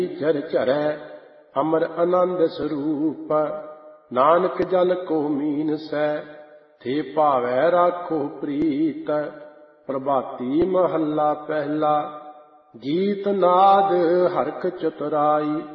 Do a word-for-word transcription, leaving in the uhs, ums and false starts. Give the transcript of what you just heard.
ਝਰ ਝਰੈ ਅਮਰ ਆਨੰਦ ਸਰੂਪ। ਨਾਨਕ ਜਨ ਕੋ ਮੀਨਸੈ ਥੇ ਭਾਵੈ ਰਾਖੋ ਪ੍ਰੀਤ। ਪ੍ਰਭਾਤੀ ਮਹੱਲਾ ਪਹਿਲਾ। ਗੀਤ ਨਾਦ ਹਰਖ ਚਤੁਰਾਈ